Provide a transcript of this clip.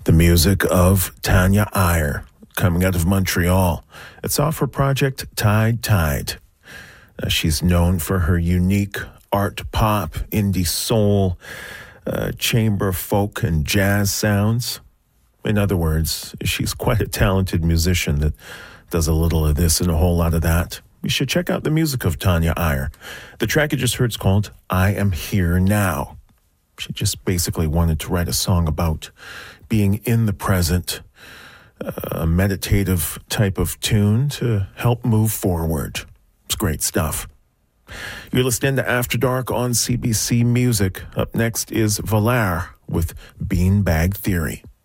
The music of Tanya Iyer, coming out of Montreal. It's off her project Tide. She's known for her unique art pop, indie soul, chamber folk, and jazz sounds. In other words, she's quite a talented musician that does a little of this and a whole lot of that. You should check out the music of Tanya Iyer. The track you just heard is called I Am Here Now. She just basically wanted to write a song about being in the present, a meditative type of tune to help move forward. It's great stuff. You're listening to After Dark on CBC Music. Up next is Valar with Beanbag Theory.